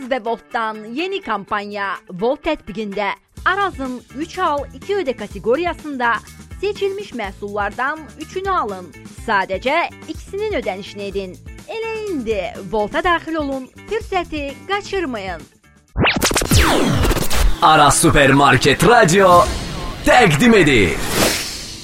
və Volt'dan yeni kampanya Volt tətbiqində Arazın 3 al 2 ödə kateqoriyasında seçilmiş məhsullardan 3-ünü alın. Sadəcə ikisinin ödənişini edin. Elə indi Volt'a daxil olun, fürsəti qaçırmayın. Aras Supermarket Radio təqdim edir.